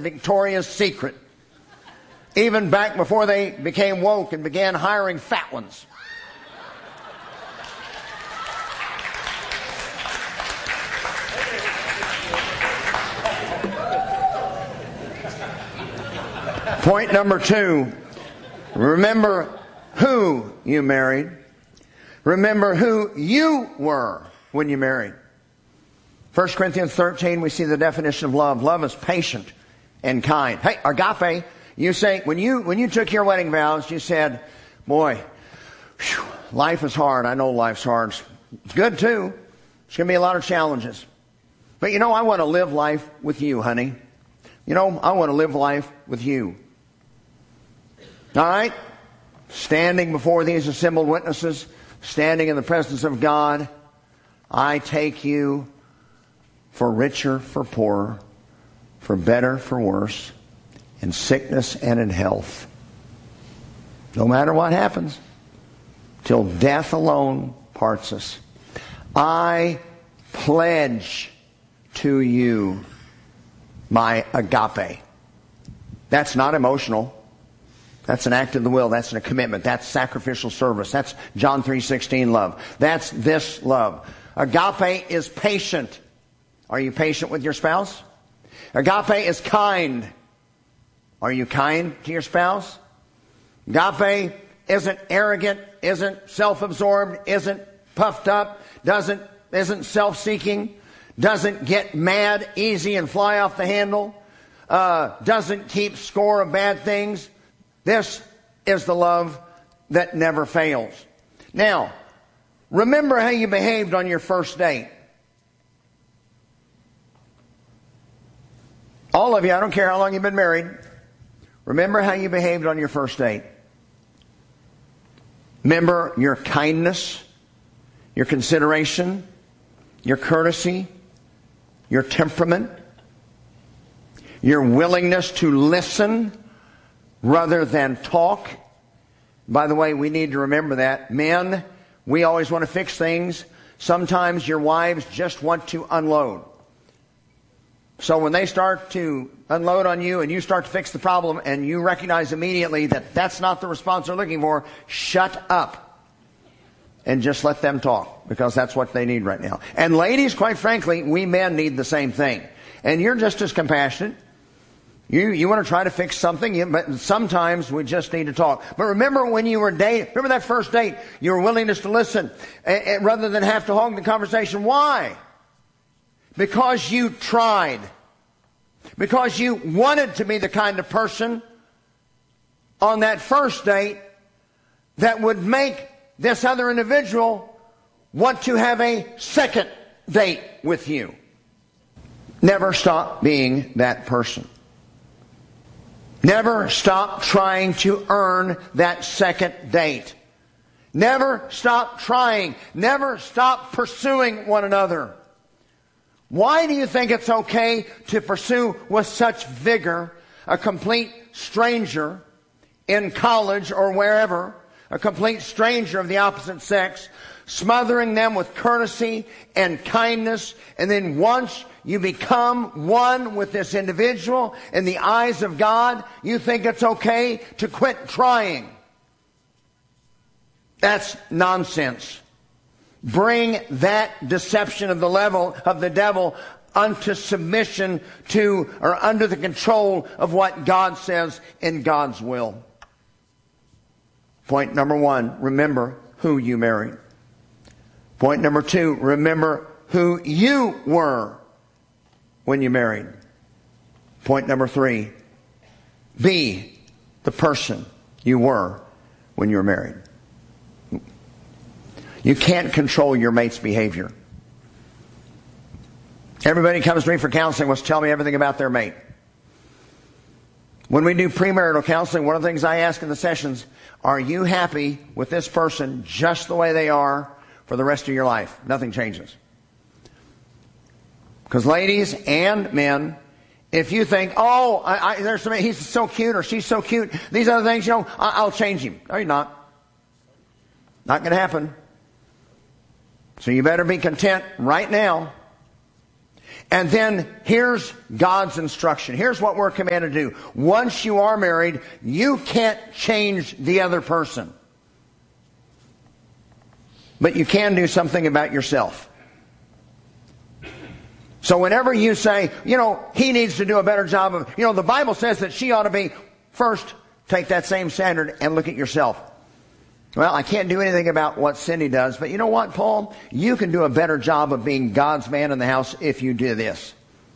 Victoria's Secret. Even back before they became woke and began hiring fat ones. Point number 2, remember who you married. Remember who you were when you married. 1 Corinthians 13, we see the definition of love. Love is patient and kind. Hey, agape, you say, when you took your wedding vows, you said, boy, whew, life is hard. I know life's hard. It's good too. It's going to be a lot of challenges. But I want to live life with you, honey. I want to live life with you. All right? Standing before these assembled witnesses, standing in the presence of God, I take you for richer, for poorer, for better, for worse, in sickness and in health. No matter what happens, till death alone parts us. I pledge to you my agape. That's not emotional. That's an act of the will. That's a commitment. That's sacrificial service. That's John 3:16 love. That's this love. Agape is patient. Are you patient with your spouse? Agape is kind. Are you kind to your spouse? Agape isn't arrogant, isn't self-absorbed, isn't puffed up, isn't self-seeking, doesn't get mad easy and fly off the handle, doesn't keep score of bad things. This is the love that never fails. Now, remember how you behaved on your first date. All of you, I don't care how long you've been married, remember how you behaved on your first date. Remember your kindness, your consideration, your courtesy, your temperament, your willingness to listen rather than talk. By the way, we need to remember that. Men, we always want to fix things. Sometimes your wives just want to unload. So when they start to unload on you and you start to fix the problem and you recognize immediately that that's not the response they're looking for, shut up and just let them talk, because that's what they need right now. And ladies, quite frankly, we men need the same thing. And you're just as compassionate. You want to try to fix something, but sometimes we just need to talk. But remember when you were dating, remember that first date, your willingness to listen rather than have to hog the conversation. Why? Because you tried. Because you wanted to be the kind of person on that first date that would make this other individual want to have a second date with you. Never stop being that person. Never stop trying to earn that second date. Never stop trying. Never stop pursuing one another. Why do you think it's okay to pursue with such vigor a complete stranger in college or wherever, a complete stranger of the opposite sex, smothering them with courtesy and kindness, and then once you become one with this individual in the eyes of God, you think it's okay to quit trying? That's nonsense. Bring that deception of the level of the devil unto submission to or under the control of what God says in God's will. Point number 1, remember who you married. Point number 2, remember who you were when you married. Point number 3, be the person you were when you were married. You can't control your mate's behavior. Everybody comes to me for counseling wants to tell me everything about their mate. When we do premarital counseling, one of the things I ask in the sessions, are you happy with this person just the way they are for the rest of your life? Nothing changes. Because ladies and men, if you think, there's somebody, he's so cute or she's so cute, these other things, I'll change him. No, you're not. Not going to happen. So you better be content right now. And then here's God's instruction. Here's what we're commanded to do. Once you are married, you can't change the other person. But you can do something about yourself. So whenever you say, he needs to do a better job of, the Bible says that she ought to be, first, take that same standard and look at yourself. Well, I can't do anything about what Cindy does, but you know what, Paul? You can do a better job of being God's man in the house if you do this.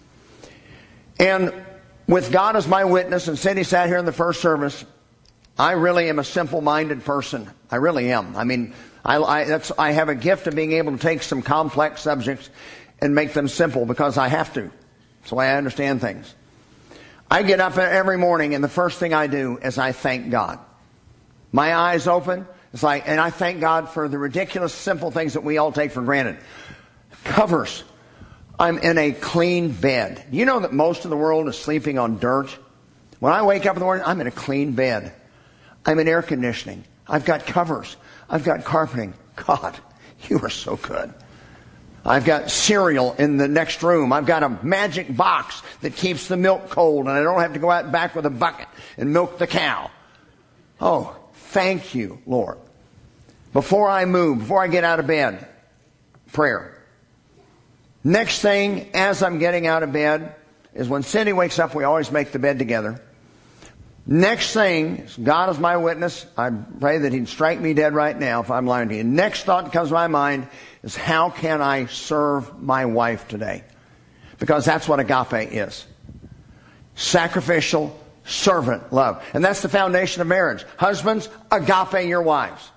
And with God as my witness, and Cindy sat here in the first service, I really am a simple-minded person. I really am. I mean, I have a gift of being able to take some complex subjects and make them simple because I have to. That's the way I understand things. I get up every morning and the first thing I do is I thank God. My eyes open. And I thank God for the ridiculous, simple things that we all take for granted. Covers. I'm in a clean bed. You know that most of the world is sleeping on dirt? When I wake up in the morning, I'm in a clean bed. I'm in air conditioning. I've got covers. I've got carpeting. God, you are so good. I've got cereal in the next room. I've got a magic box that keeps the milk cold, and I don't have to go out back with a bucket and milk the cow. Oh, thank you, Lord. Before I move, before I get out of bed, prayer. Next thing, as I'm getting out of bed, is when Cindy wakes up, we always make the bed together. Next thing, God is my witness. I pray that He'd strike me dead right now if I'm lying to you. Next thought that comes to my mind is, how can I serve my wife today? Because that's what agape is. Sacrificial, servant love. And that's the foundation of marriage. Husbands, agape your wives.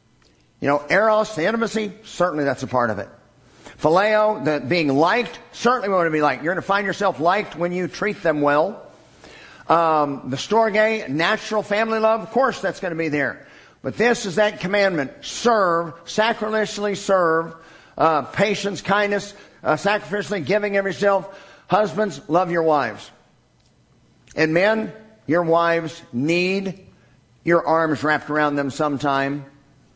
Eros, the intimacy, certainly that's a part of it. Phileo, the being liked, certainly we want to be liked. You're going to find yourself liked when you treat them well. The storge, natural family love, of course that's going to be there. But this is that commandment. Serve, sacrificially serve, patience, kindness, sacrificially giving of yourself. Husbands, love your wives. And men, your wives need your arms wrapped around them sometime,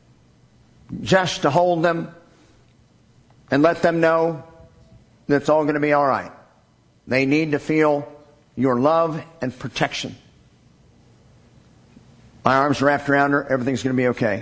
just to hold them and let them know that it's all going to be all right. They need to feel your love and protection. My arms wrapped around her, everything's going to be okay.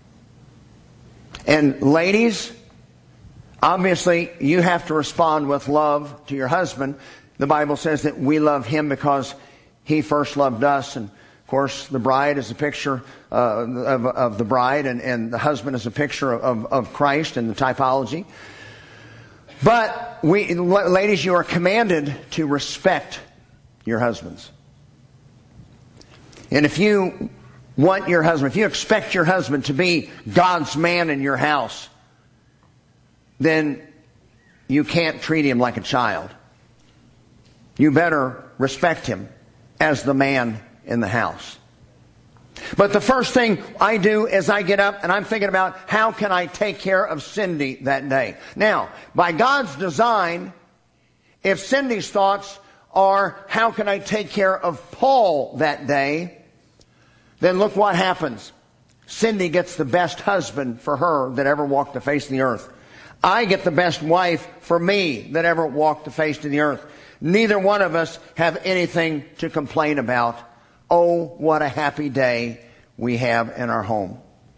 And ladies, obviously you have to respond with love to your husband. The Bible says that we love him because he first loved us. And of course, the bride is a picture of the bride, and the husband is a picture of Christ in the typology. But ladies, you are commanded to respect your husbands. And if you want your husband, if you expect your husband to be God's man in your house, then you can't treat him like a child. You better respect him as the man in the house. But the first thing I do is I get up and I'm thinking about, how can I take care of Cindy that day? Now, by God's design, if Cindy's thoughts are, how can I take care of Paul that day, then look what happens. Cindy gets the best husband for her that ever walked the face of the earth. I get the best wife for me that ever walked the face of the earth. Neither one of us have anything to complain about. Oh, what a happy day we have in our home.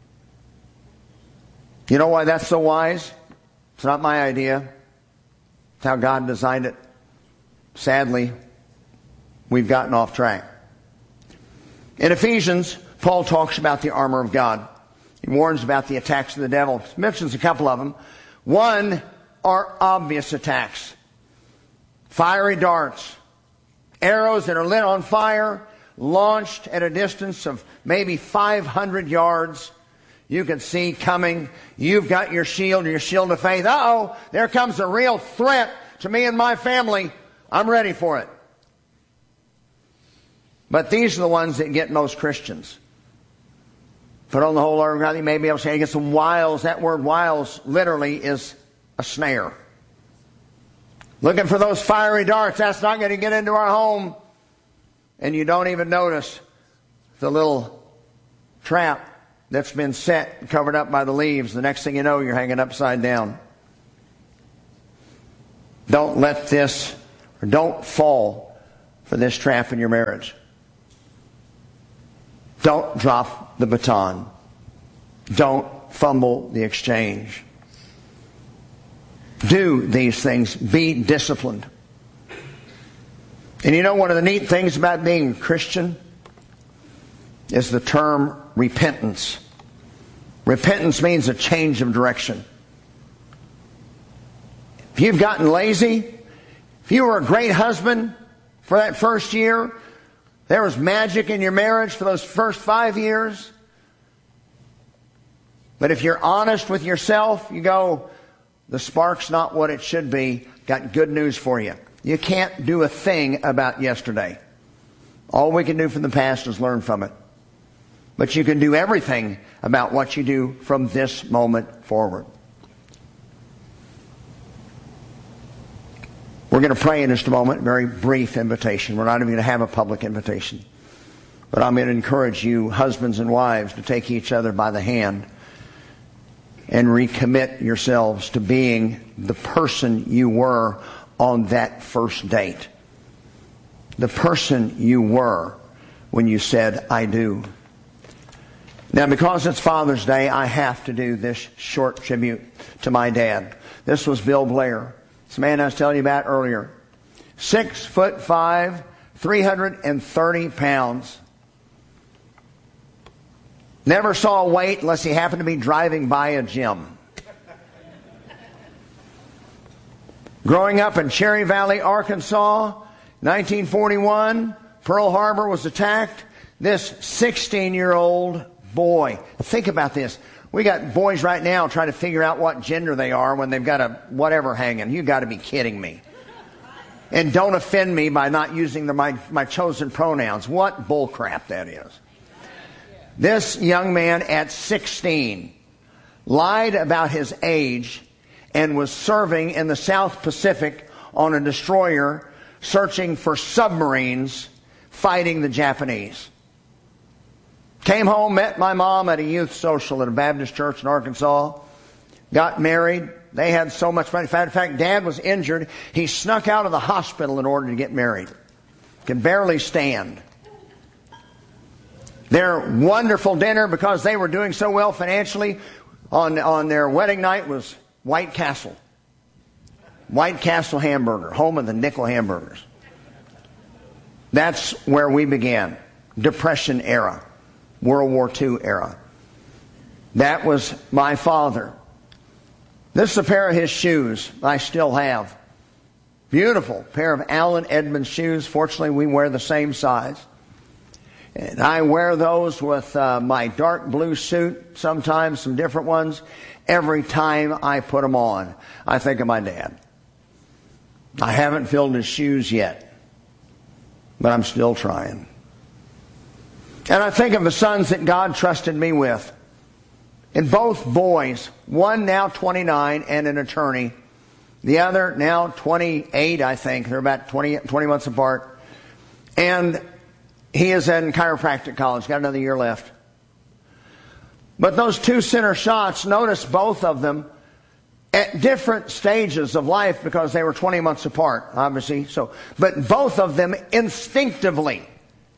You know why that's so wise? It's not my idea. It's how God designed it. Sadly, we've gotten off track. In Ephesians, Paul talks about the armor of God. He warns about the attacks of the devil. He mentions a couple of them. One are obvious attacks. Fiery darts. Arrows that are lit on fire, launched at a distance of maybe 500 yards. You can see coming. You've got your shield of faith. Uh-oh, there comes a real threat to me and my family. I'm ready for it. But these are the ones that get most Christians. Put on the whole armor of God. You may be able to say, get some wiles. That word wiles literally is a snare. Looking for those fiery darts. That's not going to get into our home. And you don't even notice the little trap that's been set and covered up by the leaves. The next thing you know, you're hanging upside down. Don't let this, or don't fall for this trap in your marriage. Don't drop the baton. Don't fumble the exchange. Do these things. Be disciplined. And you know, one of the neat things about being a Christian is the term repentance. Repentance means a change of direction. If you've gotten lazy, if you were a great husband for that first year, there was magic in your marriage for those first 5 years. But if you're honest with yourself, you go, the spark's not what it should be. Got good news for you. You can't do a thing about yesterday. All we can do from the past is learn from it. But you can do everything about what you do from this moment forward. We're going to pray in just a moment, very brief invitation. We're not even going to have a public invitation. But I'm going to encourage you, husbands and wives, to take each other by the hand and recommit yourselves to being the person you were on that first date. The person you were when you said, I do. Now, because it's Father's Day, I have to do this short tribute to my dad. This was Bill Blair. This man I was telling you about earlier. 6'5", 330 pounds. Never saw a weight unless he happened to be driving by a gym. Growing up in Cherry Valley, Arkansas, 1941, Pearl Harbor was attacked. This 16-year-old boy, think about this. We got boys right now trying to figure out what gender they are when they've got a whatever hanging. You got to be kidding me. And don't offend me by not using my chosen pronouns. What bull crap that is. This young man at 16 lied about his age and was serving in the South Pacific on a destroyer searching for submarines fighting the Japanese. Came home, met my mom at a youth social at a Baptist church in Arkansas. Got married. They had so much fun. In fact, Dad was injured. He snuck out of the hospital in order to get married. Could barely stand. Their wonderful dinner, because they were doing so well financially, on their wedding night was White Castle. White Castle hamburger, home of the nickel hamburgers. That's where we began. Depression era. World War II era. That was my father. This is a pair of his shoes I still have. Beautiful pair of Allen Edmonds shoes. Fortunately, we wear the same size. And I wear those with my dark blue suit, sometimes some different ones. Every time I put them on, I think of my dad. I haven't filled his shoes yet, but I'm still trying. And I think of the sons that God trusted me with. And both boys, one now 29 and an attorney, the other now 28, I think. They're about 20 months apart. And he is in chiropractic college, got another year left. But those two center shots, notice both of them at different stages of life because they were 20 months apart, obviously. But both of them instinctively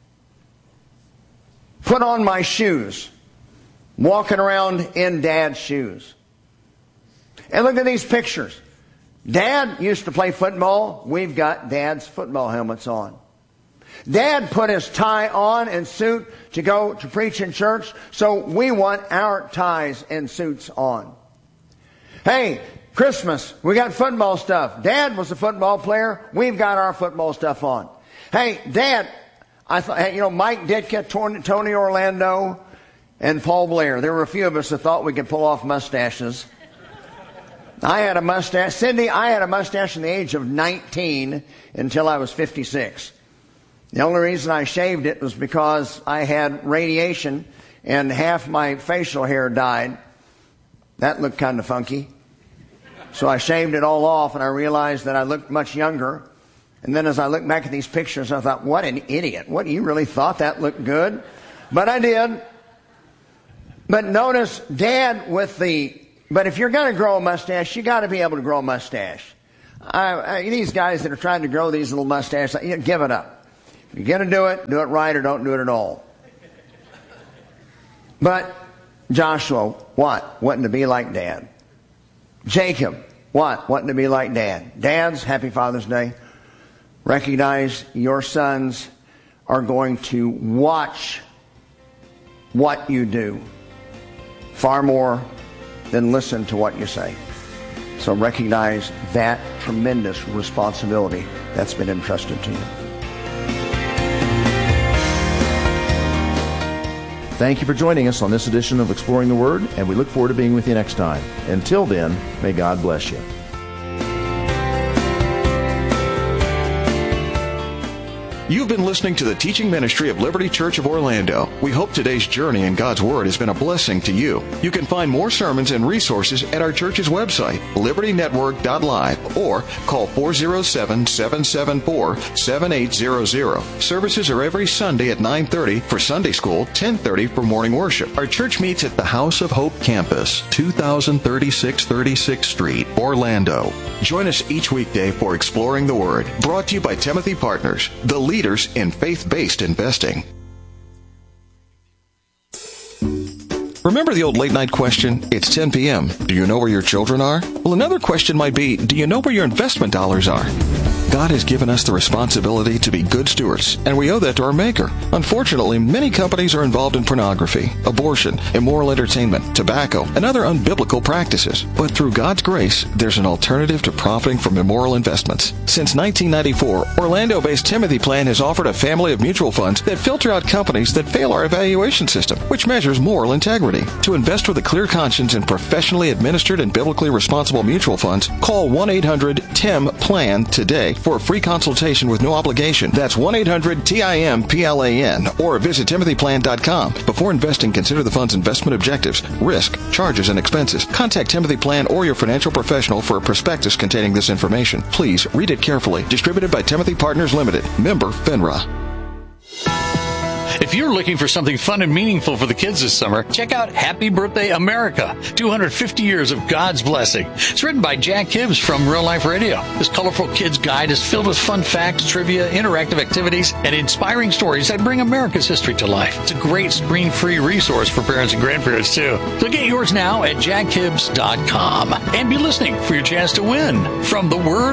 put on my shoes, walking around in Dad's shoes. And look at these pictures. Dad used to play football. We've got Dad's football helmets on. Dad put his tie on and suit to go to preach in church, so we want our ties and suits on. Hey, Christmas, we got football stuff. Dad was a football player. We've got our football stuff on. Hey, Dad, I thought, Mike Ditka, Tony Orlando, and Paul Blair. There were a few of us that thought we could pull off mustaches. I had a mustache. Cindy, I had a mustache from the age of 19 until I was 56. The only reason I shaved it was because I had radiation and half my facial hair died. That looked kind of funky. So I shaved it all off, and I realized that I looked much younger. And then as I looked back at these pictures, I thought, what an idiot. What, you really thought that looked good? But I did. But notice Dad but if you're going to grow a mustache, you got to be able to grow a mustache. These guys that are trying to grow these little mustaches, give it up. If you're going to do it right or don't do it at all. But Joshua, what? Wanting to be like Dad. Jacob, what? Wanting to be like Dad. Dads, happy Father's Day. Recognize your sons are going to watch what you do far more than listen to what you say. So recognize that tremendous responsibility that's been entrusted to you. Thank you for joining us on this edition of Exploring the Word, and we look forward to being with you next time. Until then, may God bless you. You've been listening to the teaching ministry of Liberty Church of Orlando. We hope today's journey in God's Word has been a blessing to you. You can find more sermons and resources at our church's website, libertynetwork.live, or call 407-774-7800. Services are every Sunday at 9:30 for Sunday school, 10:30 for morning worship. Our church meets at the House of Hope Campus, 2036 36th Street, Orlando. Join us each weekday for Exploring the Word, brought to you by Timothy Partners, the leaders in faith-based investing. Remember the old late-night question? It's 10 p.m. Do you know where your children are? Well, another question might be, do you know where your investment dollars are? God has given us the responsibility to be good stewards, and we owe that to our Maker. Unfortunately, many companies are involved in pornography, abortion, immoral entertainment, tobacco, and other unbiblical practices. But through God's grace, there's an alternative to profiting from immoral investments. Since 1994, Orlando-based Timothy Plan has offered a family of mutual funds that filter out companies that fail our evaluation system, which measures moral integrity. To invest with a clear conscience in professionally administered and biblically responsible mutual funds, call 1-800-TIM-PLAN today for a free consultation with no obligation. That's 1-800-TIM-PLAN, or visit timothyplan.com. Before investing, consider the fund's investment objectives, risk, charges, and expenses. Contact Timothy Plan or your financial professional for a prospectus containing this information. Please read it carefully. Distributed by Timothy Partners Limited. Member FINRA. If you're looking for something fun and meaningful for the kids this summer, check out Happy Birthday America, 250 years of God's blessing. It's written by Jack Hibbs from Real Life Radio. This colorful kids guide is filled with fun facts, trivia, interactive activities, and inspiring stories that bring America's history to life. It's a great screen-free resource for parents and grandparents, too. So get yours now at jackhibbs.com. And be listening for your chance to win from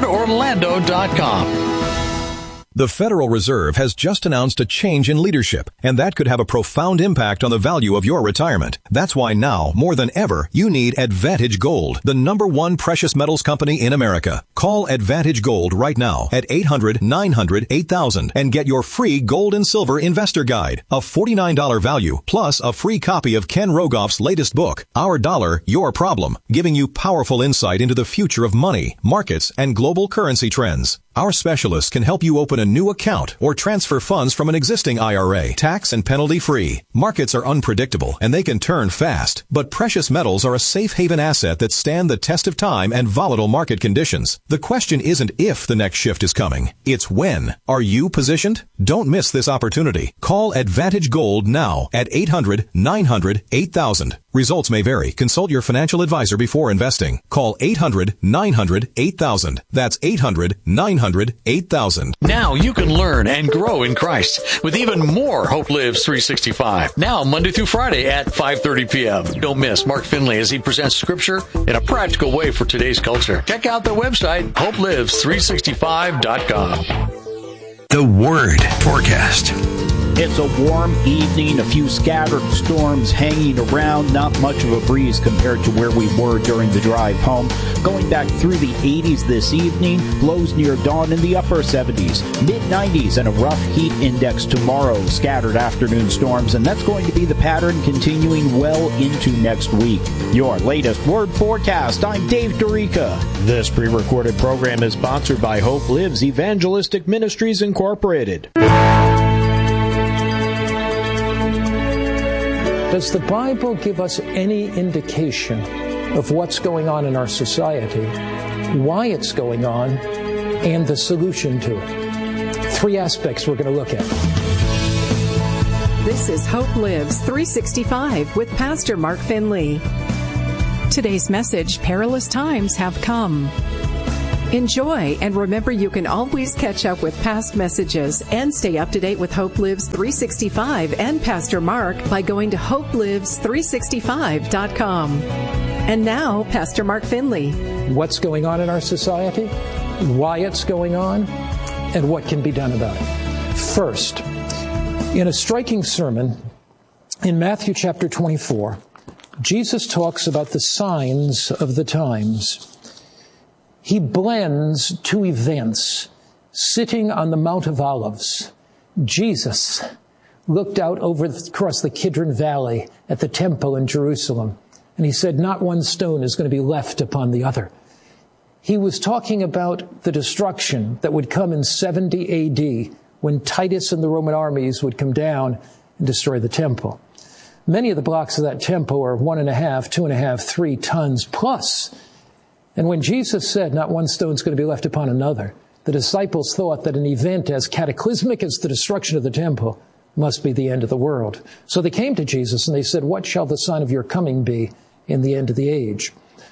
thewordorlando.com. The Federal Reserve has just announced a change in leadership, and that could have a profound impact on the value of your retirement. That's why now, more than ever, you need Advantage Gold, the #1 precious metals company in America. Call Advantage Gold right now at 800-900-8000 and get your free gold and silver investor guide, a $49 value, plus a free copy of Ken Rogoff's latest book, Our Dollar, Your Problem, giving you powerful insight into the future of money, markets, and global currency trends. Our specialists can help you open a new account or transfer funds from an existing IRA, tax and penalty free. Markets are unpredictable and they can turn fast, but precious metals are a safe haven asset that stand the test of time and volatile market conditions. The question isn't if the next shift is coming, it's when. Are you positioned? Don't miss this opportunity. Call Advantage Gold now at 800-900-8000. Results may vary. Consult your financial advisor before investing. Call 800-900-8000. That's 800-900-8000. Now you can learn and grow in Christ with even more Hope Lives 365. Now Monday through Friday at 5:30 p.m. Don't miss Mark Finley as he presents Scripture in a practical way for today's culture. Check out the website, hopelives365.com. The Word Forecast. It's a warm evening, a few scattered storms hanging around, not much of a breeze compared to where we were during the drive home. Going back through the 80s this evening, lows near dawn in the upper 70s, mid-90s, and a rough heat index tomorrow, scattered afternoon storms, and that's going to be the pattern continuing well into next week. Your latest Word Forecast, I'm Dave Dorica. This pre-recorded program is sponsored by Hope Lives Evangelistic Ministries, Incorporated. Does the Bible give us any indication of what's going on in our society, why it's going on, and the solution to it? 3 aspects we're going to look at. This is Hope Lives 365 with Pastor Mark Finley. Today's message, Perilous Times Have Come. Enjoy, and remember you can always catch up with past messages and stay up to date with Hope Lives 365 and Pastor Mark by going to hopelives365.com. And now, Pastor Mark Finley. What's going on in our society, why it's going on, and what can be done about it. First, in a striking sermon in Matthew chapter 24, Jesus talks about the signs of the times. He blends two events. Sitting on the Mount of Olives, Jesus looked out across the Kidron Valley at the temple in Jerusalem, and he said, not one stone is going to be left upon the other. He was talking about the destruction that would come in 70 AD when Titus and the Roman armies would come down and destroy the temple. Many of the blocks of that temple are 1.5, 2.5, 3 tons plus. And when Jesus said, not one stone is going to be left upon another, the disciples thought that an event as cataclysmic as the destruction of the temple must be the end of the world. So they came to Jesus and they said, what shall the sign of your coming be in the end of the age?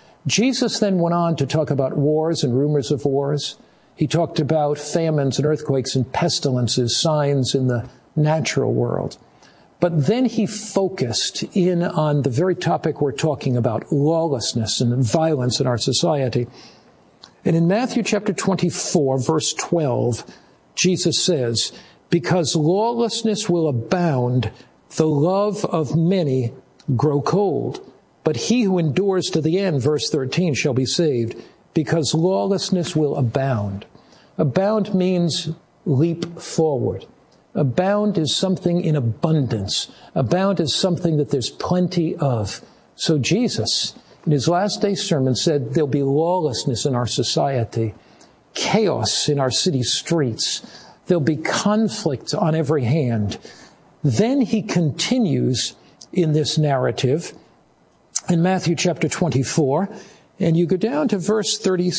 Jesus then went on to talk about wars and rumors of wars. He talked about famines and earthquakes and pestilences, signs in the natural world. But then he focused in on the very topic we're talking about, lawlessness and violence in our society. And in Matthew chapter 24, verse 12, Jesus says, because lawlessness will abound, the love of many grow cold. But he who endures to the end, verse 13, shall be saved, because lawlessness will abound. Abound means leap forward. Abound is something in abundance. Abound is something that there's plenty of. So Jesus, in his last day sermon, said there'll be lawlessness in our society, chaos in our city streets. There'll be conflict on every hand. Then he continues in this narrative in Matthew chapter 24, and you go down to verse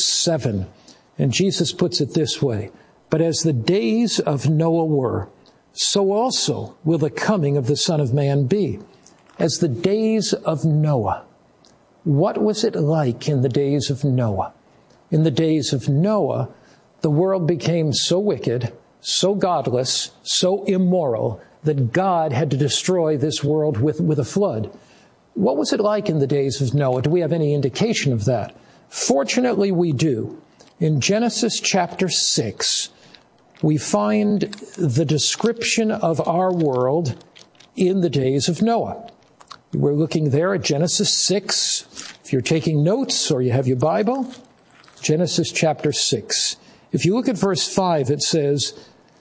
37, and Jesus puts it this way, but as the days of Noah were, so also will the coming of the Son of Man be. As the days of Noah. What was it like in the days of Noah? In the days of Noah, the world became so wicked, so godless, so immoral, that God had to destroy this world with a flood. What was it like in the days of Noah? Do we have any indication of that? Fortunately, we do. In Genesis chapter 6, we find the description of our world in the days of Noah. We're looking there at Genesis 6. If you're taking notes or you have your Bible, Genesis chapter 6. If you look at verse 5, it says,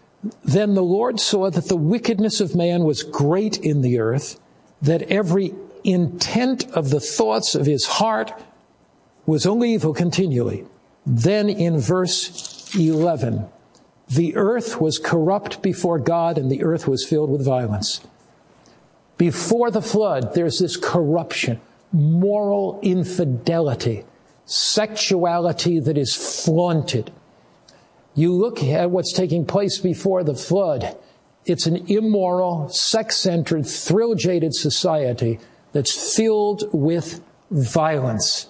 then the Lord saw that the wickedness of man was great in the earth, that every intent of the thoughts of his heart was only evil continually. Then in verse 11, the earth was corrupt before God, and the earth was filled with violence. Before the flood, there's this corruption, moral infidelity, sexuality that is flaunted. You look at what's taking place before the flood, it's an immoral, sex-centered, thrill-jaded society that's filled with violence.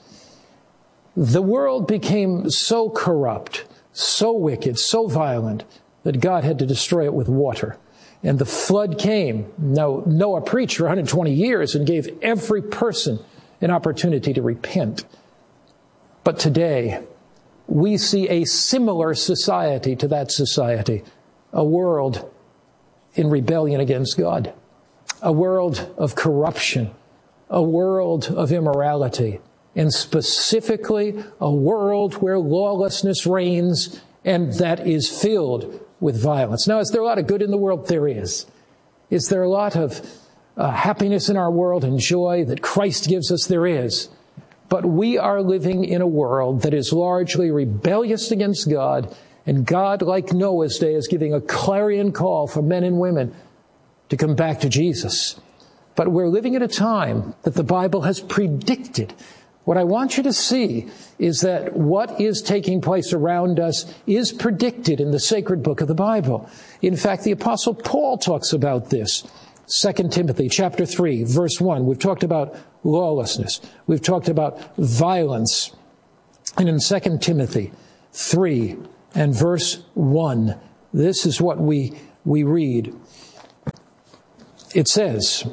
The world became so corrupt, so wicked, so violent, that God had to destroy it with water. And the flood came. Now, Noah preached for 120 years and gave every person an opportunity to repent. But today, we see a similar society to that society, a world in rebellion against God, a world of corruption, a world of immorality, and specifically a world where lawlessness reigns and that is filled with violence. Now, is there a lot of good in the world? There is. Is there a lot of happiness in our world and joy that Christ gives us? There is. But we are living in a world that is largely rebellious against God, and God, like Noah's day, is giving a clarion call for men and women to come back to Jesus. But we're living at a time that the Bible has predicted. What I want you to see is that what is taking place around us is predicted in the sacred book of the Bible. In fact, the Apostle Paul talks about this. 2 Timothy chapter 3, verse 1. We've talked about lawlessness. We've talked about violence. And in 2 Timothy 3 and verse 1. This is what we read. It says,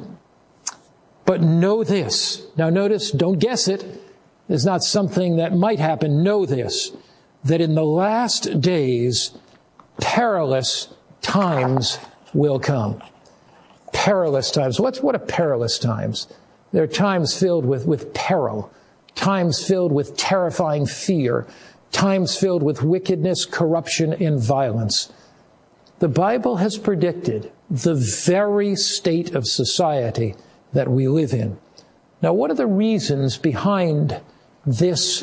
"But know this." Now notice, don't guess it. It's not something that might happen. Know this, that in the last days, perilous times will come. Perilous times. What are perilous times? They're times filled with peril, times filled with terrifying fear, times filled with wickedness, corruption, and violence. The Bible has predicted the very state of society that we live in. Now, what are the reasons behind this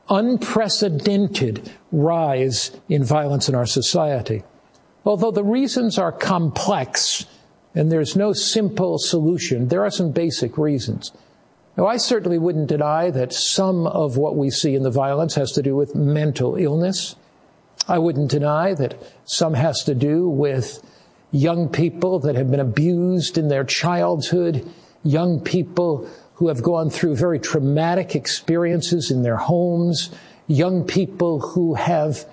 unprecedented rise in violence in our society? Although the reasons are complex and there's no simple solution, there are some basic reasons. Now, I certainly wouldn't deny that some of what we see in the violence has to do with mental illness. I wouldn't deny that some has to do with young people that have been abused in their childhood, young people who have gone through very traumatic experiences in their homes, young people who have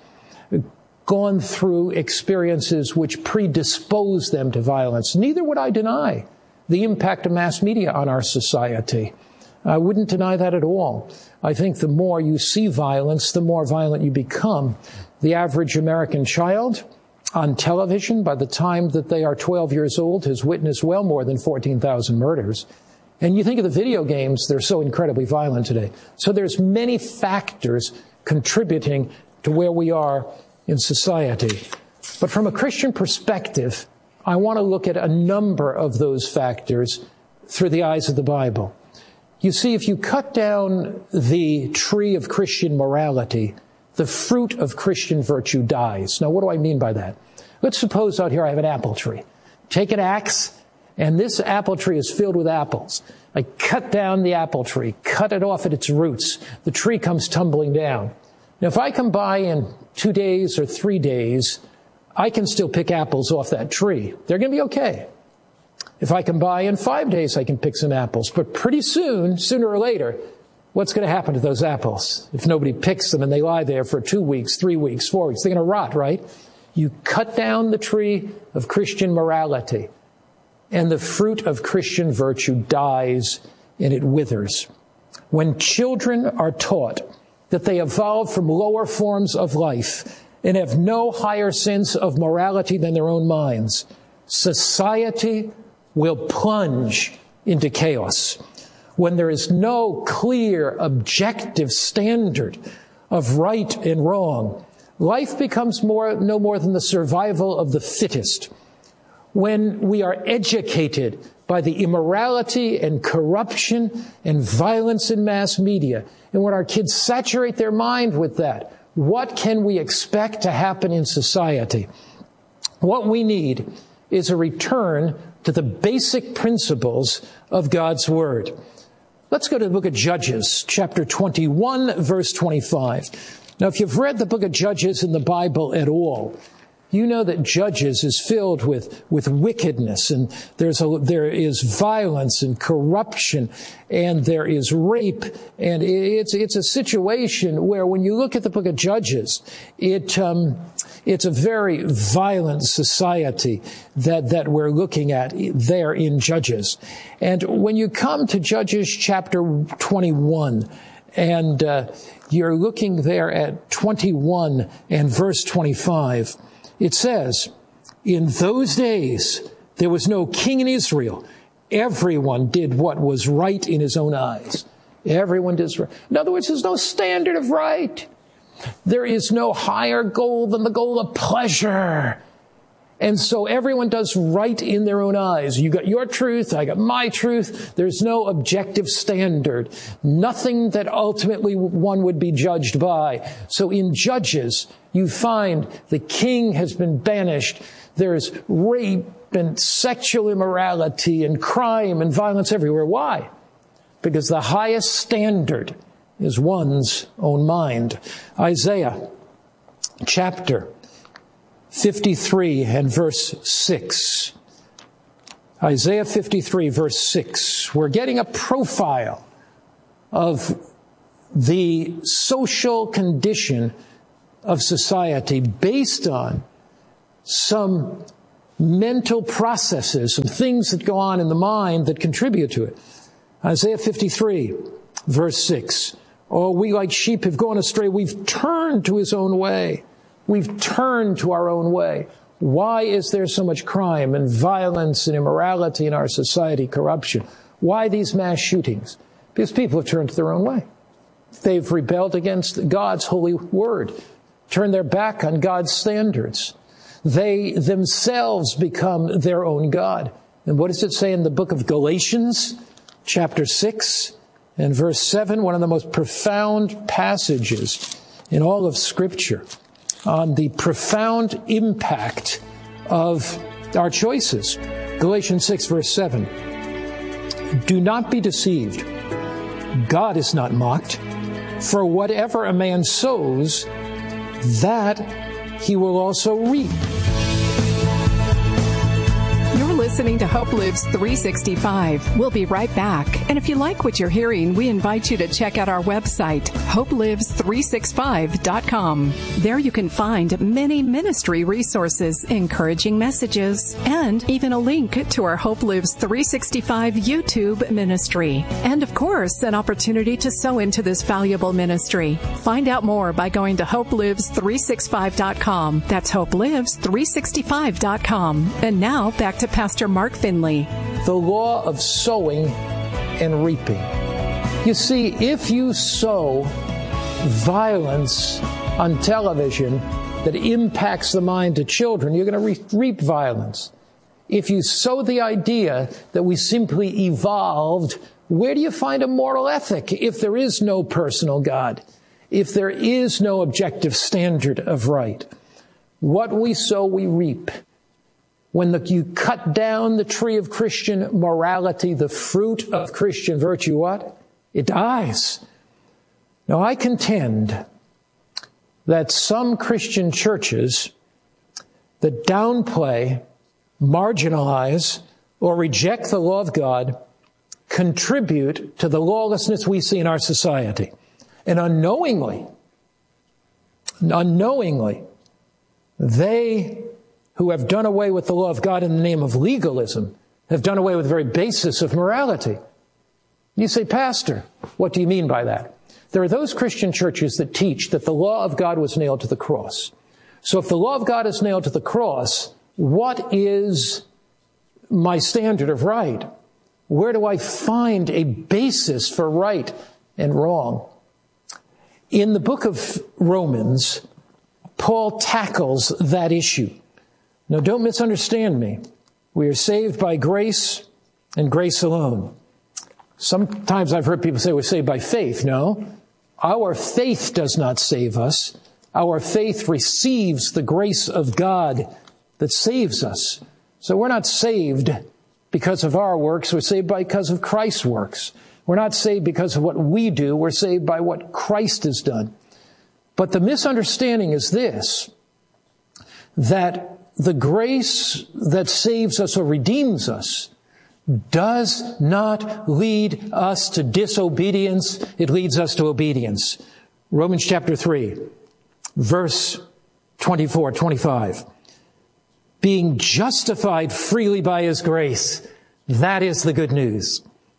gone through experiences which predispose them to violence. Neither would I deny the impact of mass media on our society. I wouldn't deny that at all. I think the more you see violence, the more violent you become. The average American child on television, by the time that they are 12 years old, has witnessed well more than 14,000 murders. And you think of the video games, they're so incredibly violent today. So there's many factors contributing to where we are in society. But from a Christian perspective, I want to look at a number of those factors through the eyes of the Bible. You see, if you cut down the tree of Christian morality, the fruit of Christian virtue dies. Now, what do I mean by that? Let's suppose out here I have an apple tree. Take an axe, and this apple tree is filled with apples. I cut down the apple tree, cut it off at its roots. The tree comes tumbling down. Now, if I come by in 2 days or 3 days, I can still pick apples off that tree. They're going to be okay. If I come by in 5 days, I can pick some apples. But pretty soon, sooner or later, what's going to happen to those apples? If nobody picks them and they lie there for 2 weeks, 3 weeks, 4 weeks, they're going to rot, right? You cut down the tree of Christian morality, and the fruit of Christian virtue dies and it withers. When children are taught that they evolved from lower forms of life and have no higher sense of morality than their own minds, society will plunge into chaos. When there is no clear, objective standard of right and wrong, life becomes no more than the survival of the fittest. When we are educated by the immorality and corruption and violence in mass media, and when our kids saturate their mind with that, what can we expect to happen in society? What we need is a return to the basic principles of God's Word. Let's go to the book of Judges, chapter 21, verse 25. Now, if you've read the book of Judges in the Bible at all, you know that Judges is filled with wickedness, and there is violence and corruption, and there is rape, and it's a situation where when you look at the book of Judges, it's a very violent society that we're looking at there in Judges. And when you come to Judges chapter 21, and you're looking there at 21 and verse 25, it says, "In those days there was no king in Israel. Everyone did what was right in his own eyes." Everyone did right. In other words, there's no standard of right. There is no higher goal than the goal of pleasure. And so everyone does right in their own eyes. You got your truth, I got my truth. There's no objective standard. Nothing that ultimately one would be judged by. So in Judges, you find the king has been banished. There's rape and sexual immorality and crime and violence everywhere. Why? Because the highest standard is one's own mind. Isaiah chapter 53 and verse 6. Isaiah 53 verse 6. We're getting a profile of the social condition of society based on some mental processes, some things that go on in the mind that contribute to it. Isaiah 53, verse 6. Oh, we like sheep have gone astray. We've turned to his own way. We've turned to our own way. Why is there so much crime and violence and immorality in our society, corruption? Why these mass shootings? Because people have turned to their own way. They've rebelled against God's holy word, turned their back on God's standards. They themselves become their own God. And what does it say in the book of Galatians, chapter 6 and verse 7, one of the most profound passages in all of Scripture on the profound impact of our choices. Galatians 6, verse 7. Do not be deceived. God is not mocked. For whatever a man sows, that he will also reap. You're listening to Hope Lives 365. We'll be right back. And if you like what you're hearing, we invite you to check out our website, hopelives365.com. There you can find many ministry resources, encouraging messages, and even a link to our Hope Lives 365 YouTube ministry. And of course, an opportunity to sow into this valuable ministry. Find out more by going to hopelives365.com. That's hopelives365.com. And now back to Pastor Mark Finley. The law of sowing and reaping. You see, if you sow violence on television that impacts the mind of children, you're going to reap violence. If you sow the idea that we simply evolved, where do you find a moral ethic if there is no personal God? If there is no objective standard of right? What we sow, we reap. When you cut down the tree of Christian morality, the fruit of Christian virtue, what? It dies. Now, I contend that some Christian churches that downplay, marginalize, or reject the law of God contribute to the lawlessness we see in our society. And unknowingly, they who have done away with the law of God in the name of legalism have done away with the very basis of morality. You say, Pastor, what do you mean by that? There are those Christian churches that teach that the law of God was nailed to the cross. So if the law of God is nailed to the cross, what is my standard of right? Where do I find a basis for right and wrong? In the book of Romans, Paul tackles that issue. Now, don't misunderstand me. We are saved by grace and grace alone. Sometimes I've heard people say we're saved by faith. No, our faith does not save us. Our faith receives the grace of God that saves us. So we're not saved because of our works. We're saved because of Christ's works. We're not saved because of what we do. We're saved by what Christ has done. But the misunderstanding is this, that the grace that saves us or redeems us does not lead us to disobedience. It leads us to obedience. Romans chapter 3, verse 24, 25. Being justified freely by His grace. That is the good news.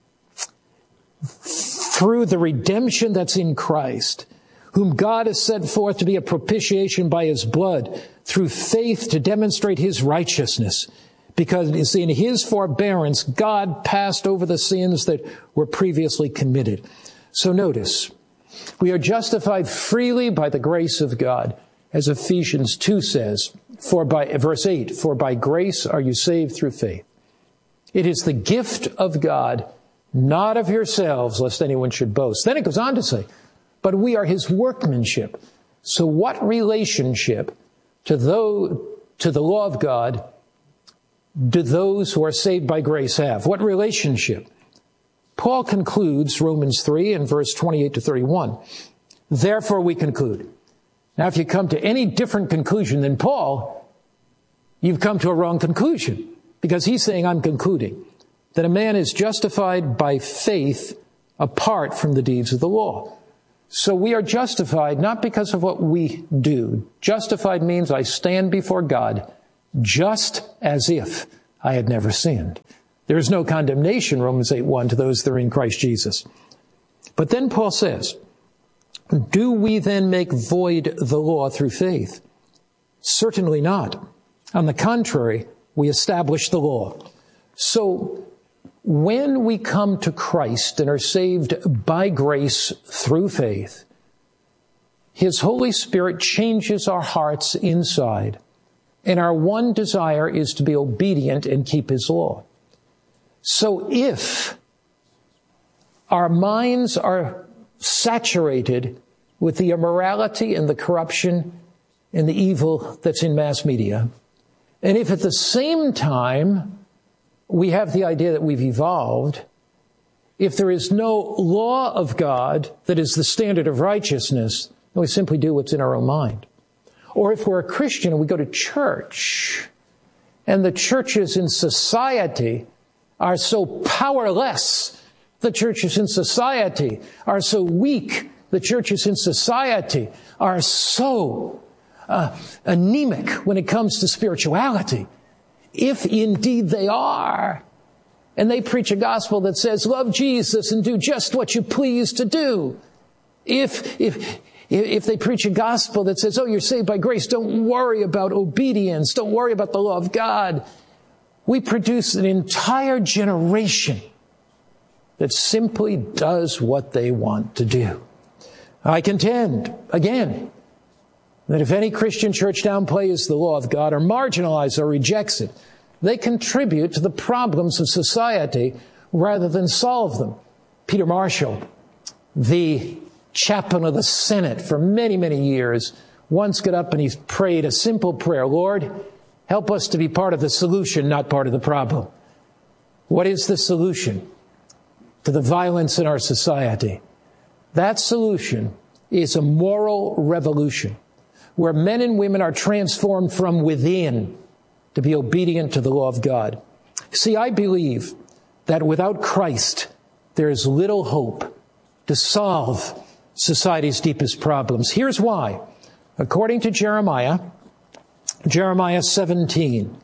Through the redemption that's in Christ, whom God has set forth to be a propitiation by His blood, through faith to demonstrate His righteousness. Because in His forbearance, God passed over the sins that were previously committed. So notice, we are justified freely by the grace of God. As Ephesians 2 says, verse 8, for by grace are you saved through faith. It is the gift of God, not of yourselves, lest anyone should boast. Then it goes on to say, but we are His workmanship. So what relationship to the law of God do those who are saved by grace have? What relationship? Paul concludes Romans 3 and verse 28 to 31. Therefore we conclude. Now if you come to any different conclusion than Paul, you've come to a wrong conclusion. Because he's saying, I'm concluding that a man is justified by faith apart from the deeds of the law. So we are justified not because of what we do. Justified means I stand before God just as if I had never sinned. There is no condemnation, Romans 8:1, to those that are in Christ Jesus. But then Paul says, do we then make void the law through faith? Certainly not. On the contrary, we establish the law. So when we come to Christ and are saved by grace through faith, His Holy Spirit changes our hearts inside, and our one desire is to be obedient and keep His law. So if our minds are saturated with the immorality and the corruption and the evil that's in mass media, and if at the same time we have the idea that we've evolved, if there is no law of God that is the standard of righteousness, then we simply do what's in our own mind. Or if we're a Christian and we go to church, and the churches in society are so powerless, the churches in society are so weak, the churches in society are so anemic when it comes to spirituality, if indeed they are, and they preach a gospel that says, love Jesus and do just what you please to do. If they preach a gospel that says, oh, you're saved by grace, don't worry about obedience, don't worry about the law of God, we produce an entire generation that simply does what they want to do. I contend, again, that if any Christian church downplays the law of God or marginalizes or rejects it, they contribute to the problems of society rather than solve them. Peter Marshall, the chaplain of the Senate for many, many years, once got up and he prayed a simple prayer. Lord, help us to be part of the solution, not part of the problem. What is the solution to the violence in our society? That solution is a moral revolution, where men and women are transformed from within to be obedient to the law of God. See, I believe that without Christ, there is little hope to solve society's deepest problems. Here's why. According to Jeremiah 17,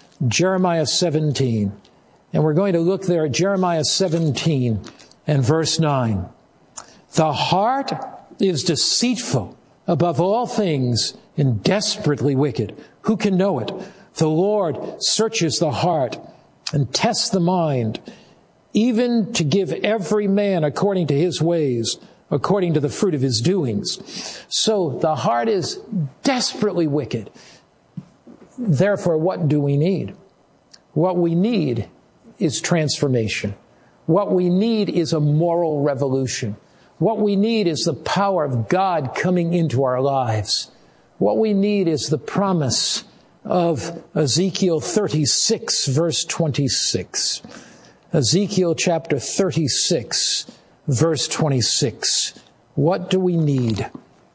and we're going to look there at Jeremiah 17 and verse 9. The heart is deceitful above all things and desperately wicked. Who can know it? The Lord searches the heart and tests the mind, even to give every man according to his ways, according to the fruit of his doings. So the heart is desperately wicked. Therefore, what do we need? What we need is transformation. What we need is a moral revolution. What we need is the power of God coming into our lives. What we need is the promise of Ezekiel 36, verse 26. Ezekiel chapter 36, verse 26. What do we need?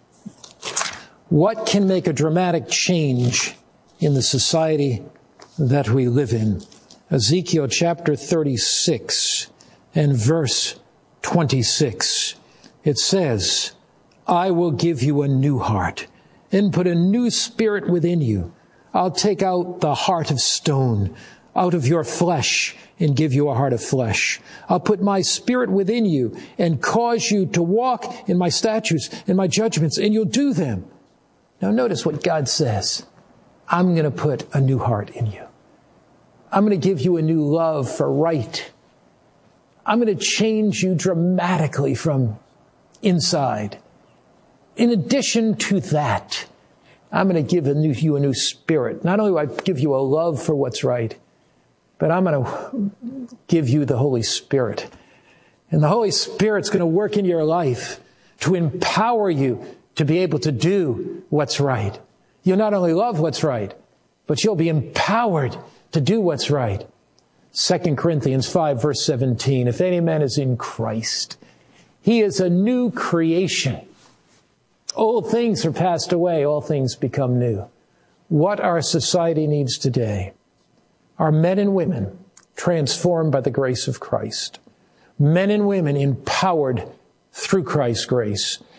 What can make a dramatic change in the society that we live in? Ezekiel chapter 36 and verse 26. It says, I will give you a new heart and put a new spirit within you. I'll take out the heart of stone out of your flesh and give you a heart of flesh. I'll put my spirit within you and cause you to walk in my statutes and my judgments, and you'll do them. Now notice what God says. I'm going to put a new heart in you. I'm going to give you a new love for right. I'm going to change you dramatically from inside. In addition to that, I'm going to give you a new spirit. Not only will I give you a love for what's right, but I'm going to give you the Holy Spirit. And the Holy Spirit's going to work in your life to empower you to be able to do what's right. You'll not only love what's right, but you'll be empowered to do what's right. 2 Corinthians 5, verse 17, if any man is in Christ, he is a new creation. Old things are passed away, all things become new. What our society needs today are men and women transformed by the grace of Christ. Men and women empowered through Christ's grace.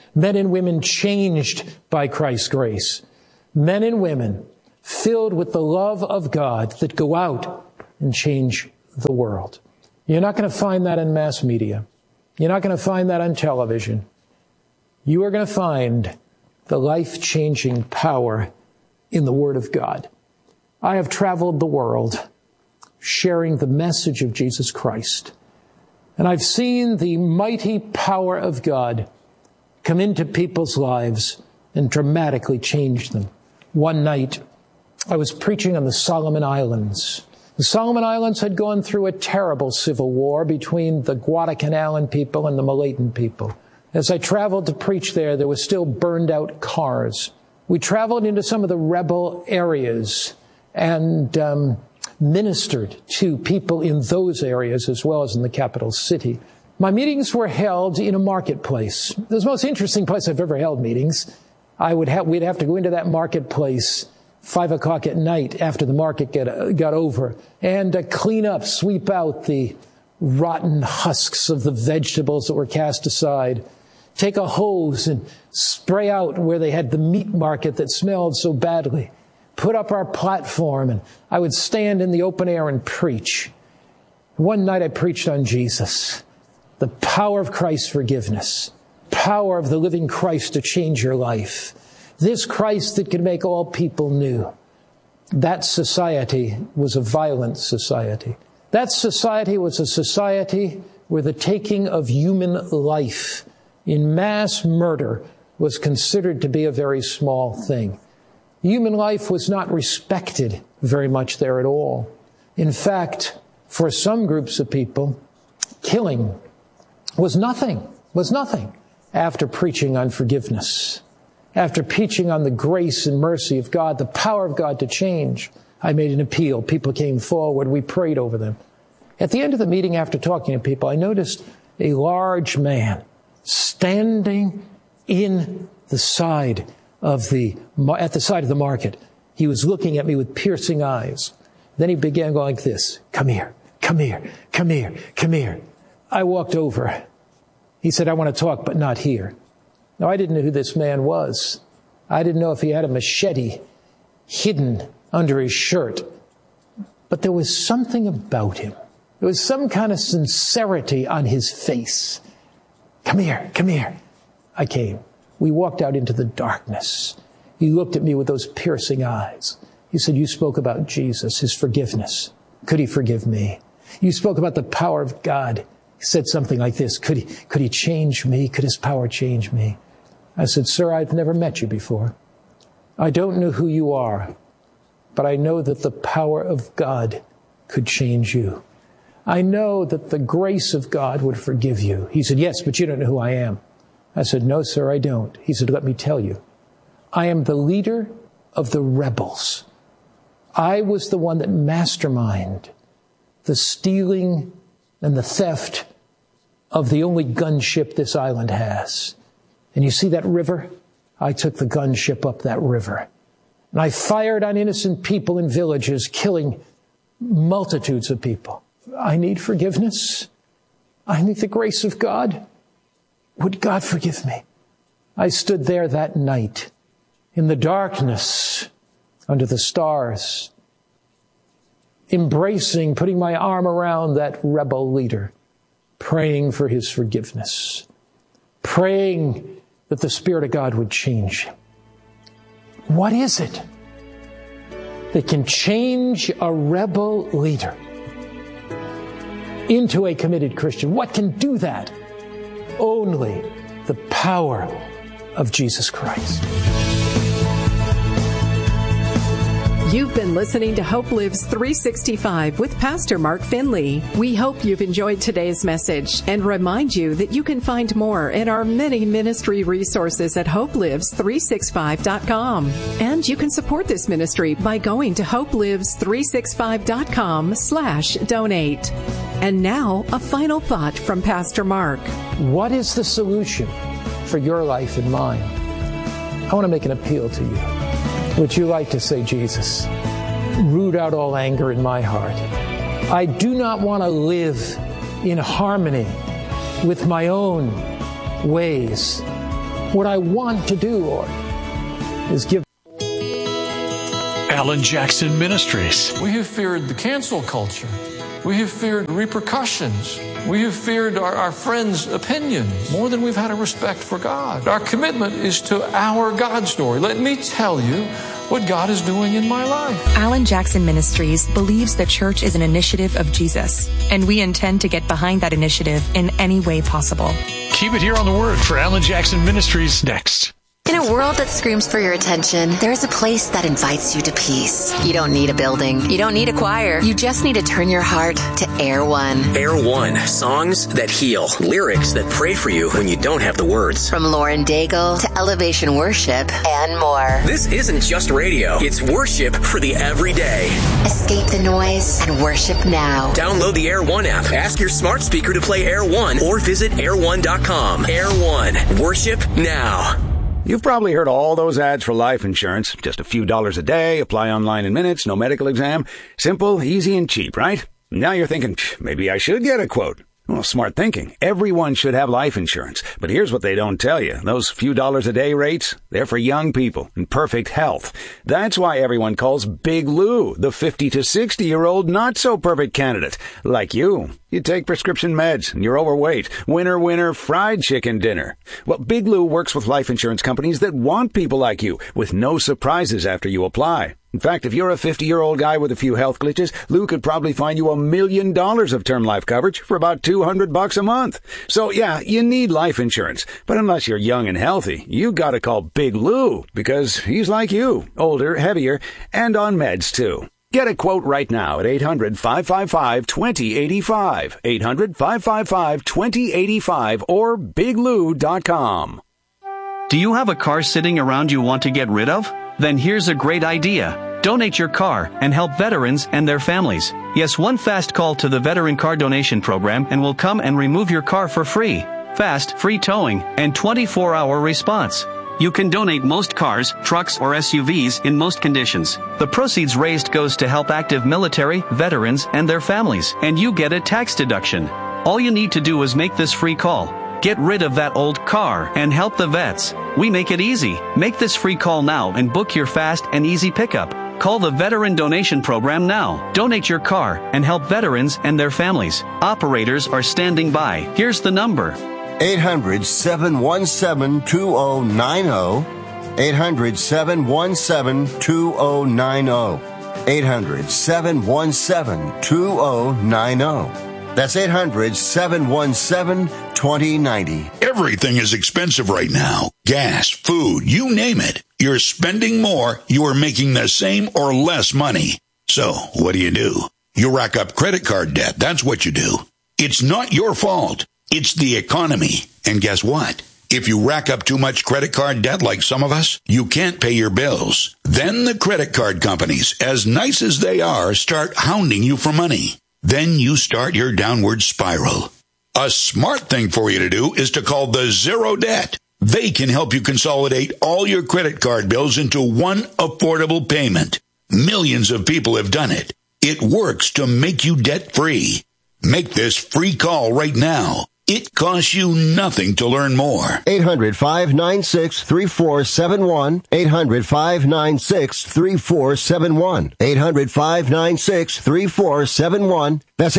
Men and women changed by Christ's grace. Men and women filled with the love of God that go out and change the world. You're not going to find that in mass media. You're not going to find that on television. You are going to find the life-changing power in the Word of God. I have traveled the world sharing the message of Jesus Christ, and I've seen the mighty power of God come into people's lives and dramatically change them. One night, I was preaching on the Solomon Islands. The Solomon Islands had gone through a terrible civil war between the Guadalcanalan people and the Malayan people. As I traveled to preach there were still burned out cars. We traveled into some of the rebel areas and ministered to people in those areas as well as in the capital city. My meetings were held in a marketplace. It was the most interesting place I've ever held meetings. We'd have to go into that marketplace 5 o'clock at night after the market got over and clean up, sweep out the rotten husks of the vegetables that were cast aside, take a hose and spray out where they had the meat market that smelled so badly, put up our platform, and I would stand in the open air and preach. One night I preached on Jesus, the power of Christ's forgiveness, power of the living Christ to change your life. This Christ that can make all people new. That society was a violent society. That society was a society where the taking of human life in mass murder was considered to be a very small thing. Human life was not respected very much there at all. In fact, for some groups of people, killing was nothing after preaching on forgiveness. After preaching on the grace and mercy of God, the power of God to change, I made an appeal. People came forward. We prayed over them. At the end of the meeting, after talking to people, I noticed a large man standing in the side of at the side of the market. He was looking at me with piercing eyes. Then he began going like this. Come here, come here, come here, come here. I walked over. He said, I want to talk, but not here. Now, I didn't know who this man was. I didn't know if he had a machete hidden under his shirt. But there was something about him. There was some kind of sincerity on his face. Come here, come here. I came. We walked out into the darkness. He looked at me with those piercing eyes. He said, you spoke about Jesus, his forgiveness. Could he forgive me? You spoke about the power of God. He said something like this. Could he change me? Could his power change me? I said, sir, I've never met you before. I don't know who you are, but I know that the power of God could change you. I know that the grace of God would forgive you. He said, yes, but you don't know who I am. I said, no, sir, I don't. He said, let me tell you. I am the leader of the rebels. I was the one that masterminded the stealing and the theft of the only gunship this island has. And you see that river? I took the gunship up that river. And I fired on innocent people in villages, killing multitudes of people. I need forgiveness. I need the grace of God. Would God forgive me? I stood there that night in the darkness, under the stars, embracing, putting my arm around that rebel leader, praying for his forgiveness, praying that the Spirit of God would change him. What is it that can change a rebel leader into a committed Christian? What can do that? Only the power of Jesus Christ. You've been listening to Hope Lives 365 with Pastor Mark Finley. We hope you've enjoyed today's message and remind you that you can find more in our many ministry resources at hopelives365.com. And you can support this ministry by going to hopelives365.com/donate. And now, a final thought from Pastor Mark. What is the solution for your life and mine? I want to make an appeal to you. Would you like to say, Jesus, root out all anger in my heart? I do not want to live in harmony with my own ways. What I want to do, Lord, is give. Alan Jackson Ministries. We have feared the cancel culture. We have feared repercussions. We have feared our friends' opinions more than we've had a respect for God. Our commitment is to our God story. Let me tell you what God is doing in my life. Alan Jackson Ministries believes the church is an initiative of Jesus, and we intend to get behind that initiative in any way possible. Keep it here on The Word for Alan Jackson Ministries next. In a world that screams for your attention, there's a place that invites you to peace. You don't need a building. You don't need a choir. You just need to turn your heart to Air One. Air One. Songs that heal. Lyrics that pray for you when you don't have the words. From Lauren Daigle to Elevation Worship and more. This isn't just radio. It's worship for the everyday. Escape the noise and worship now. Download the Air One app. Ask your smart speaker to play Air One or visit air1.com. Air One. Worship now. You've probably heard all those ads for life insurance. Just a few dollars a day, apply online in minutes, no medical exam. Simple, easy, and cheap, right? Now you're thinking, maybe I should get a quote. Well, smart thinking. Everyone should have life insurance. But here's what they don't tell you. Those few dollars a day rates, they're for young people in perfect health. That's why everyone calls Big Lou the 50 to 60-year-old not-so-perfect candidate. Like you. You take prescription meds and you're overweight. Winner, winner, fried chicken dinner. Well, Big Lou works with life insurance companies that want people like you with no surprises after you apply. In fact, if you're a 50-year-old guy with a few health glitches, Lou could probably find you $1 million of term life coverage for about $200 a month. So yeah, you need life insurance. But unless you're young and healthy, you gotta call Big Lou because he's like you, older, heavier, and on meds too. Get a quote right now at 800-555-2085, 800-555-2085, or biglou.com. Do you have a car sitting around you want to get rid of? Then here's a great idea. Donate your car and help veterans and their families. Yes, one fast call to the Veteran Car Donation Program and we'll come and remove your car for free. Fast, free towing, and 24-hour response. You can donate most cars, trucks, or SUVs in most conditions. The proceeds raised goes to help active military, veterans, and their families, and you get a tax deduction. All you need to do is make this free call. Get rid of that old car and help the vets. We make it easy. Make this free call now and book your fast and easy pickup. Call the Veteran Donation Program now. Donate your car and help veterans and their families. Operators are standing by. Here's the number. 800-717-2090. 800-717-2090. 800-717-2090. That's 800-717-2090. Everything is expensive right now. Gas, food, you name it. You're spending more, you are making the same or less money. So, what do? You rack up credit card debt. That's what you do. It's not your fault. It's the economy. And guess what? If you rack up too much credit card debt like some of us, you can't pay your bills. Then the credit card companies, as nice as they are, start hounding you for money. Then you start your downward spiral. A smart thing for you to do is to call the Zero Debt. They can help you consolidate all your credit card bills into one affordable payment. Millions of people have done it. It works to make you debt-free. Make this free call right now. It costs you nothing to learn more. 800-596-3471. 800-596-3471. 800-596-3471. That's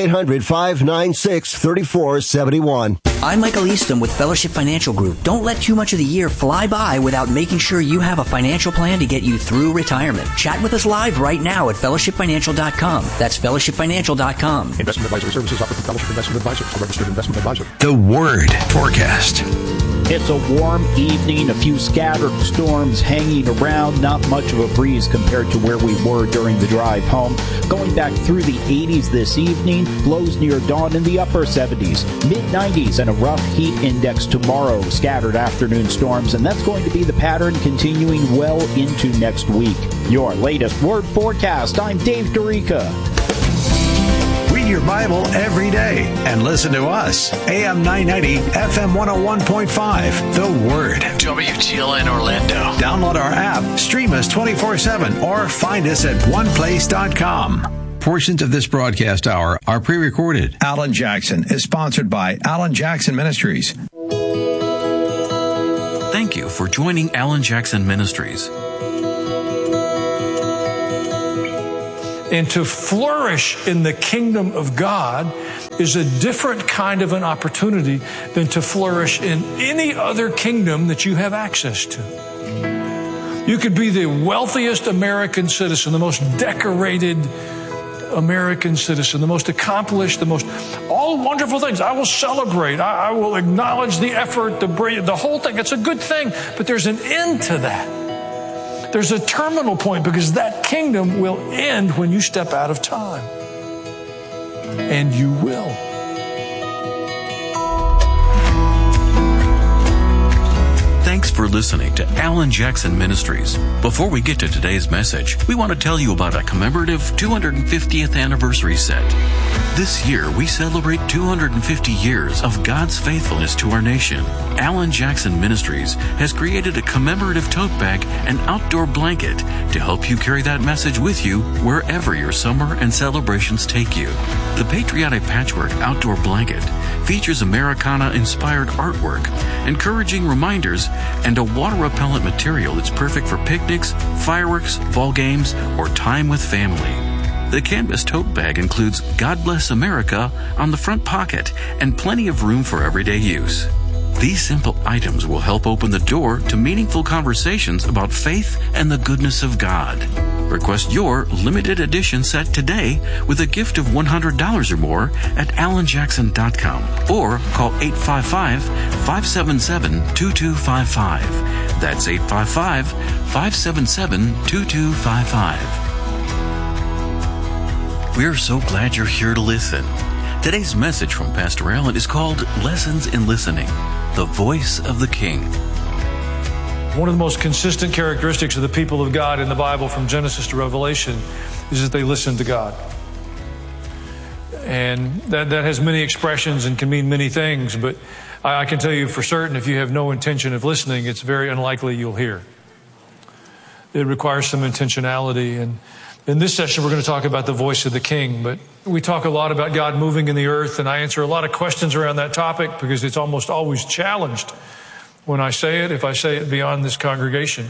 800-596-3471. I'm Michael Easton with Fellowship Financial Group. Don't let too much of the year fly by without making sure you have a financial plan to get you through retirement. Chat with us live right now at fellowshipfinancial.com. That's fellowshipfinancial.com. Investment advisory services offered through Fellowship Investment Advisors, a registered investment advisor. The Word Forecast. It's a warm evening, a few scattered storms hanging around, not much of a breeze compared to where we were during the drive home. Going back through the 80s this evening, lows near dawn in the upper 70s, mid-90s, and a rough heat index tomorrow, scattered afternoon storms, and that's going to be the pattern continuing well into next week. Your latest Word Forecast, I'm Dave Dorica. Read your Bible every day and listen to us. AM 990, FM 101.5, The Word. WTLN Orlando. Download our app, stream us 24/7, or find us at oneplace.com. Portions of this broadcast hour are pre-recorded. Alan Jackson is sponsored by Alan Jackson Ministries. Thank you you for joining Alan Jackson Ministries. And to flourish in the kingdom of God is a different kind of an opportunity than to flourish in any other kingdom that you have access to. You could be the wealthiest American citizen, the most decorated American citizen, the most accomplished, all wonderful things. I will celebrate. I will acknowledge the effort, the whole thing. It's a good thing, but there's an end to that. There's a terminal point because that kingdom will end when you step out of time. And you will. Thanks for listening to Alan Jackson Ministries. Before we get to today's message, we want to tell you about a commemorative 250th anniversary set. This year, we celebrate 250 years of God's faithfulness to our nation. Alan Jackson Ministries has created a commemorative tote bag and outdoor blanket to help you carry that message with you wherever your summer and celebrations take you. The Patriotic Patchwork Outdoor Blanket features Americana-inspired artwork, encouraging reminders, and a water-repellent material that's perfect for picnics, fireworks, ball games, or time with family. The canvas tote bag includes God Bless America on the front pocket and plenty of room for everyday use. These simple items will help open the door to meaningful conversations about faith and the goodness of God. Request your limited edition set today with a gift of $100 or more at alanjackson.com or call 855-577-2255. That's 855-577-2255. We're so glad you're here to listen. Today's message from Pastor Allen is called Lessons in Listening, the Voice of the King. One of the most consistent characteristics of the people of God in the Bible from Genesis to Revelation is that they listen to God. And that has many expressions and can mean many things, but I can tell you for certain if you have no intention of listening, it's very unlikely you'll hear. It requires some intentionality. And in this session, we're going to talk about the voice of the King, but we talk a lot about God moving in the earth, and I answer a lot of questions around that topic because it's almost always challenged when I say it, if I say it beyond this congregation.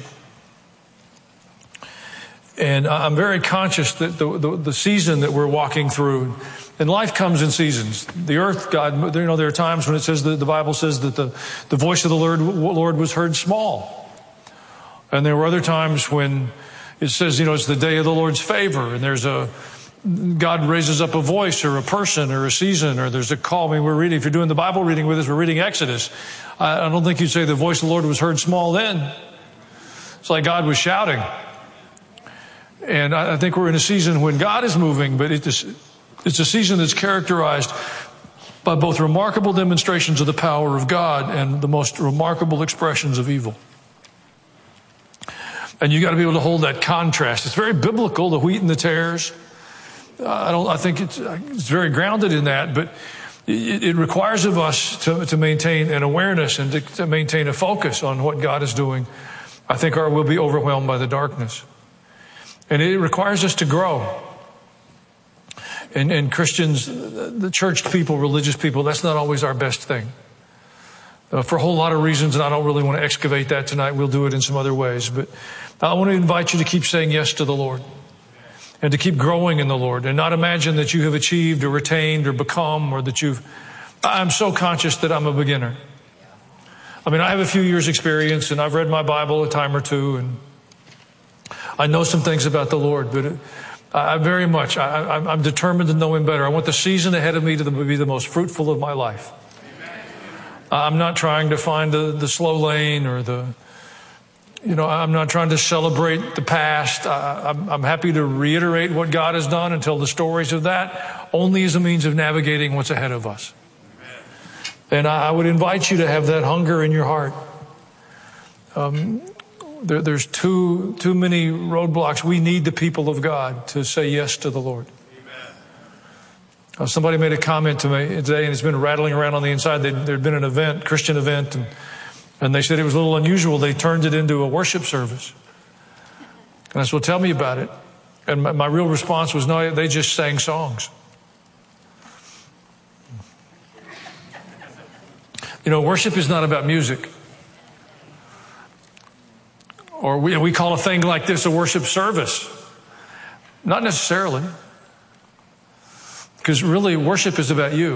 And I'm very conscious that the season that we're walking through, and life comes in seasons. The earth, God, there are times when it says that the Bible says that the voice of the Lord was heard small. And there were other times when it says, it's the day of the Lord's favor, and God raises up a voice or a person or a season, or there's a call. I mean, if you're doing the Bible reading with us, we're reading Exodus. I don't think you'd say the voice of the Lord was heard small then. It's like God was shouting. And I think we're in a season when God is moving, but it's a season that's characterized by both remarkable demonstrations of the power of God and the most remarkable expressions of evil. And you got to be able to hold that contrast. It's very biblical, the wheat and the tares. I think it's very grounded in that, but it requires of us to maintain an awareness and to maintain a focus on what God is doing. I think we'll be overwhelmed by the darkness. And it requires us to grow. And Christians, the church people, religious people, that's not always our best thing. For a whole lot of reasons, and I don't really want to excavate that tonight. We'll do it in some other ways. But I want to invite you to keep saying yes to the Lord and to keep growing in the Lord and not imagine that you have achieved or attained or become or that I'm so conscious that I'm a beginner. I mean, I have a few years experience and I've read my Bible a time or two and I know some things about the Lord, but I'm determined to know Him better. I want the season ahead of me to be the most fruitful of my life. I'm not trying to find the slow lane or I'm not trying to celebrate the past. I'm happy to reiterate what God has done and tell the stories of that only as a means of navigating what's ahead of us. And I would invite you to have that hunger in your heart. There's too many roadblocks. We need the people of God to say yes to the Lord. Somebody made a comment to me today, and it's been rattling around on the inside. There'd been an event, Christian event, and they said it was a little unusual. They turned it into a worship service. And I said, well, tell me about it. And my real response was, no, they just sang songs. Worship is not about music. Or we call a thing like this a worship service. Not necessarily. Because really, worship is about you.